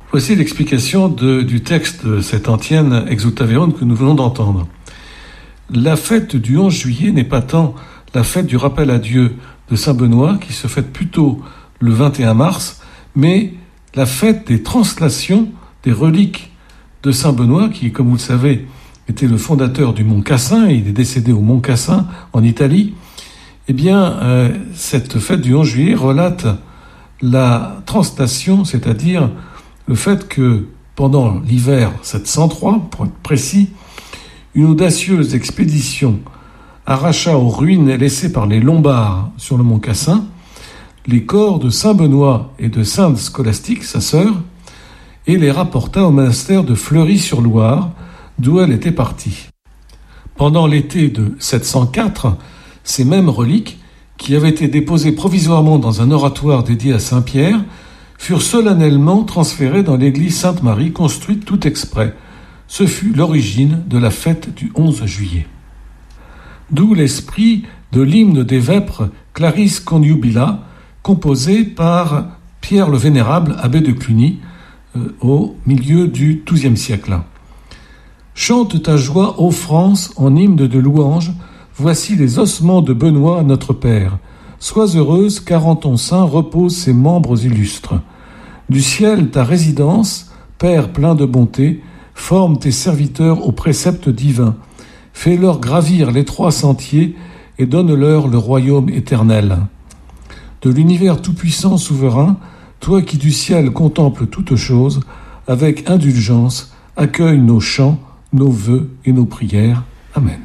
Voici l'explication du texte de cette antienne Exultaverum que nous venons d'entendre. La fête du 11 juillet n'est pas tant la fête du rappel à Dieu de Saint Benoît, qui se fête plutôt le 21 mars, mais la fête des translations des reliques de Saint Benoît, qui, comme vous le savez, était le fondateur du Mont Cassin, et il est décédé au Mont Cassin, en Italie. Eh bien, cette fête du 11 juillet relate la translation, c'est-à-dire le fait que, pendant l'hiver 703, pour être précis, une audacieuse expédition arracha aux ruines laissées par les Lombards sur le Mont Cassin les corps de Saint Benoît et de Sainte Scolastique, sa sœur, et les rapporta au monastère de Fleury-sur-Loire, d'où elle était partie. Pendant l'été de 704, ces mêmes reliques, qui avaient été déposées provisoirement dans un oratoire dédié à Saint-Pierre, furent solennellement transférées dans l'église Sainte-Marie, construite tout exprès. Ce fut l'origine de la fête du 11 juillet. D'où l'esprit de l'hymne des Vêpres Claris Conjubila, composé par Pierre le Vénérable, abbé de Cluny, au milieu du XIIe siècle. Chante ta joie, ô France, en hymne de louange, voici les ossements de Benoît, notre Père. Sois heureuse, car en ton sein reposent ses membres illustres. Du ciel ta résidence, Père plein de bonté, forme tes serviteurs aux préceptes divins. Fais-leur gravir l'étroit sentier et donne-leur le royaume éternel. De l'univers tout-puissant souverain, toi qui du ciel contemples toutes choses, avec indulgence, accueille nos chants, nos vœux et nos prières. Amen.